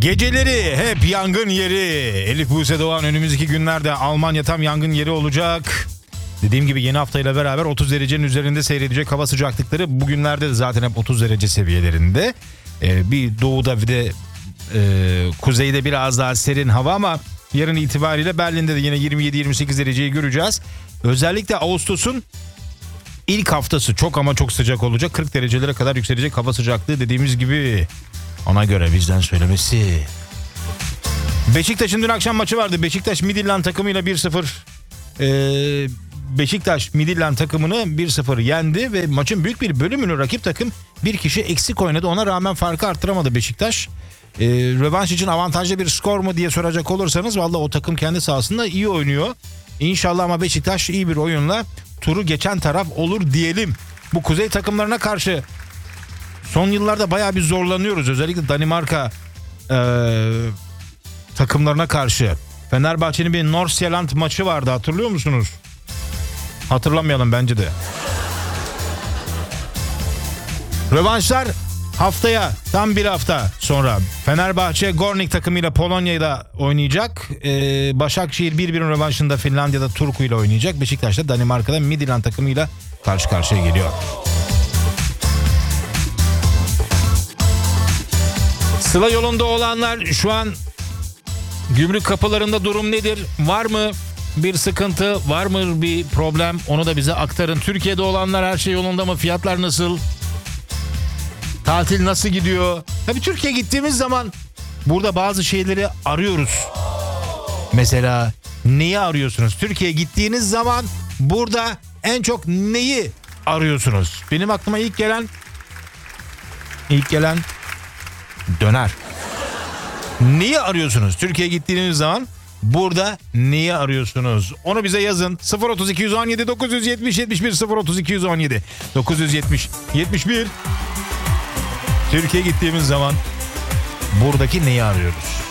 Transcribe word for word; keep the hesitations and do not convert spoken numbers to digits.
Geceleri hep yangın yeri. Elif Buse Doğan önümüzdeki günlerde Almanya tam yangın yeri olacak. Dediğim gibi yeni haftayla beraber otuz derecenin üzerinde seyredecek hava sıcaklıkları. Bugünlerde de zaten hep otuz derece seviyelerinde. Ee, bir doğuda bir de e, kuzeyde biraz daha serin hava ama yarın itibariyle Berlin'de de yine yirmi yedi yirmi sekiz dereceyi göreceğiz. Özellikle Ağustos'un ilk haftası çok ama çok sıcak olacak. kırk derecelere kadar yükselecek hava sıcaklığı dediğimiz gibi. Ona göre bizden söylemesi. Beşiktaş'ın dün akşam maçı vardı. Beşiktaş Midtjylland takımıyla bir sıfır ee, Beşiktaş Midtjylland takımını bir sıfır yendi ve maçın büyük bir bölümünü rakip takım bir kişi eksik oynadı. Ona rağmen farkı arttıramadı Beşiktaş. Ee, rövanş için avantajlı bir skor mu diye soracak olursanız vallahi o takım kendi sahasında iyi oynuyor. İnşallah ama Beşiktaş iyi bir oyunla turu geçen taraf olur diyelim. Bu kuzey takımlarına karşı son yıllarda bayağı bir zorlanıyoruz. Özellikle Danimarka e, takımlarına karşı. Fenerbahçe'nin bir Nordsjælland maçı vardı, hatırlıyor musunuz? Hatırlamayalım bence de. Rövanşlar haftaya, tam bir hafta sonra Fenerbahçe Gornik takımıyla Polonya'yla oynayacak. Ee, Başakşehir bir birin rövanşında Finlandiya'da Turku ile oynayacak. Beşiktaş da Danimarka'da Midtjylland takımıyla karşı karşıya geliyor. Sıla yolunda olanlar şu an gümrük kapılarında durum nedir? Var mı bir sıkıntı? Var mı bir problem? Onu da bize aktarın. Türkiye'de olanlar her şey yolunda mı? Fiyatlar nasıl? Tatil nasıl gidiyor? Tabii Türkiye'ye gittiğimiz zaman burada bazı şeyleri arıyoruz. Mesela neyi arıyorsunuz? Türkiye'ye gittiğiniz zaman burada en çok neyi arıyorsunuz? Benim aklıma ilk gelen ilk gelen döner. Neyi arıyorsunuz? Türkiye'ye gittiğiniz zaman burada neyi arıyorsunuz? Onu bize yazın. sıfır otuz iki on yedi dokuz yetmiş yetmiş bir sıfır otuz iki on yedi dokuz yetmiş yetmiş bir. Türkiye'ye gittiğimiz zaman buradaki neyi arıyoruz?